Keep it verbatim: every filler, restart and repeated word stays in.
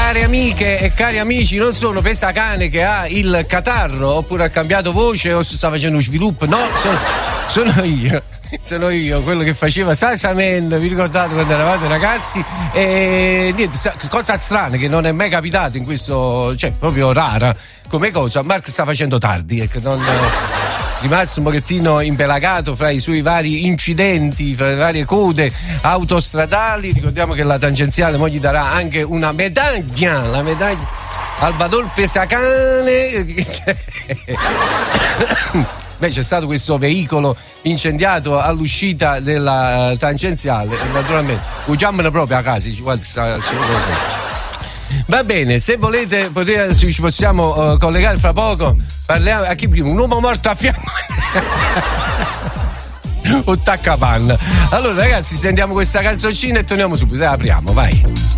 care amiche e cari amici, non sono Pesacane che ha il catarro oppure ha cambiato voce o si sta facendo sviluppo, no, sono, sono io. Sono io, quello che faceva Sasamen, vi ricordate quando eravate ragazzi? E niente, cosa strana che non è mai capitato in questo, cioè proprio rara come cosa. Mark sta facendo tardi, ecco, non rimasto un pochettino impelagato fra i suoi vari incidenti, fra le varie code autostradali. Ricordiamo che la tangenziale mo gli darà anche una medaglia, la medaglia Alvador Pesacane. Beh, c'è stato questo veicolo incendiato all'uscita della tangenziale, naturalmente usiamone proprio a casa, ci guarda sta, sta cosa. Va bene, se volete potete, ci possiamo uh, collegare fra poco. Parliamo a chi prima, un uomo morto a fianco o taccapanna. Allora ragazzi, sentiamo questa canzoncina e torniamo subito, la apriamo, vai.